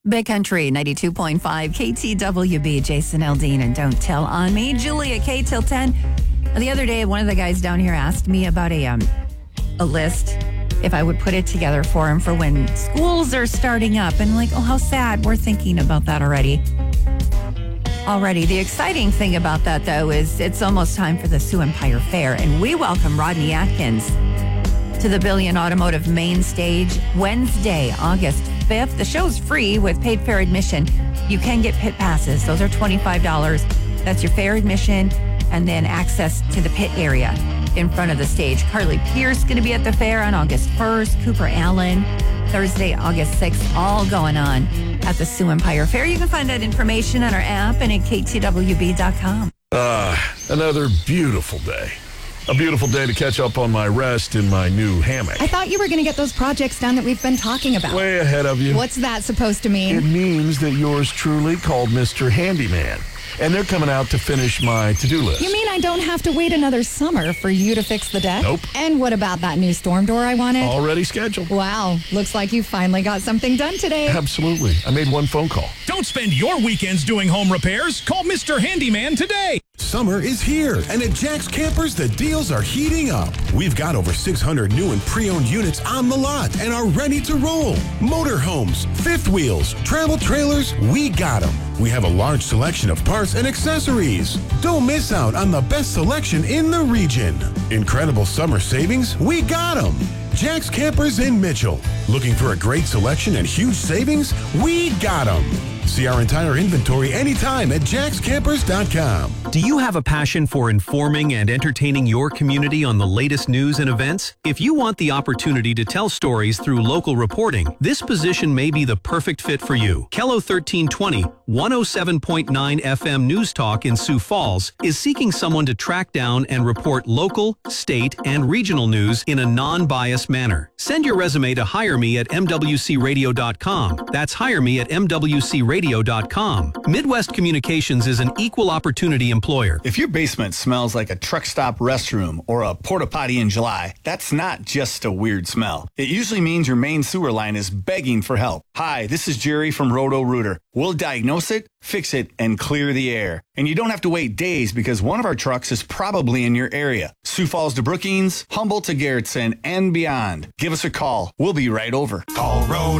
Big Country 92.5 KTWB. Jason Aldean and Don't Tell on Me. Julia K till 10. The other day, one of the guys down here asked me about a list, if I would put it together for him for when schools are starting up. And like, oh, how sad. We're thinking about that already. The exciting thing about that, though, is it's almost time for the Sioux Empire Fair. And we welcome Rodney Atkins to the Billion Automotive main stage Wednesday, August 5th. The show's free with paid fair admission. You can get pit passes. Those are $25. That's your fair admission and then access to the pit area in front of the stage. Carly Pierce going to be at the fair on August 1st. Cooper Allen, Thursday, August 6th, all going on at the Sioux Empire Fair. You can find that information on our app and at ktwb.com. Another beautiful day. A beautiful day to catch up on my rest in my new hammock. I thought you were going to get those projects done that we've been talking about. Way ahead of you. What's that supposed to mean? It means that yours truly called Mr. Handyman. And they're coming out to finish my to-do list. You mean I don't have to wait another summer for you to fix the deck? Nope. And what about that new storm door I wanted? Already scheduled. Wow. Looks like you finally got something done today. Absolutely. I made one phone call. Don't spend your weekends doing home repairs. Call Mr. Handyman today. Summer is here, and at Jack's Campers, the deals are heating up. We've got over 600 new and pre-owned units on the lot and are ready to roll. Motorhomes, fifth wheels, travel trailers, we got them. We have a large selection of parts and accessories. Don't miss out on the best selection in the region. Incredible summer savings, we got them. Jack's Campers in Mitchell. Looking for a great selection and huge savings? We got them. See our entire inventory anytime at jackscampers.com. Do you have a passion for informing and entertaining your community on the latest news and events? If you want the opportunity to tell stories through local reporting, this position may be the perfect fit for you. KELO 1320, 107.9 FM News Talk in Sioux Falls is seeking someone to track down and report local, state, and regional news in a non-biased manner. Send your resume to hireme@mwcradio.com. That's hireme@mwcradio.com. Midwest Communications is an equal opportunity employer. If your basement smells like a truck stop restroom or a porta potty in July, that's not just a weird smell. It usually means your main sewer line is begging for help. Hi, this is Jerry from Roto-Rooter. We'll diagnose it, fix it, and clear the air. And you don't have to wait days because one of our trucks is probably in your area. Sioux Falls to Brookings, Humboldt to Garrettson, and beyond. Give us a call. We'll be right over. Call Roto.